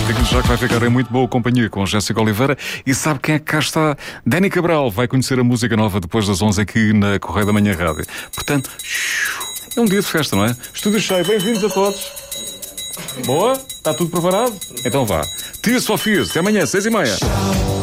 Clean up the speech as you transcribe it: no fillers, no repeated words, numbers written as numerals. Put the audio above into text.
Digo-lhe já que vai ficar em muito boa companhia com Jéssica Oliveira. E sabe quem é que cá está? Dani Cabral vai conhecer a música nova depois das 11 aqui na Correio da Manhã Rádio. Portanto, é um dia de festa, não é? Estúdio cheio, bem-vindos a todos. Boa? Está tudo preparado? Então vá. Tia Sofia, até amanhã, 6h30.